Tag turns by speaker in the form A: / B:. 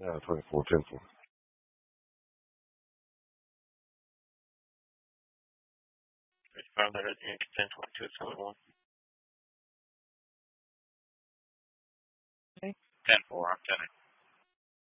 A: Yeah, 24, 10 4.
B: Found that at the end, 10-22, 10-4, I'm 10.